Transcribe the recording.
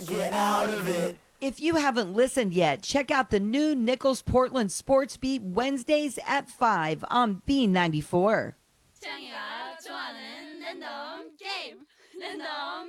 get out of it. If you haven't listened yet, check out the new Nichols Portland Sports Beat Wednesdays at 5 on B94. 창이가 좋아하는 랜덤 게임 랜덤